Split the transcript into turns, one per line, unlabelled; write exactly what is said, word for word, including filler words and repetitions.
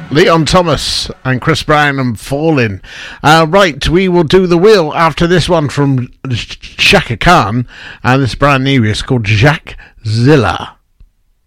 Leon Thomas and Chris Brown and Fallin'. Uh, right, we will do the wheel after this one from Chaka Khan, and this brand new is called Jack Zilla.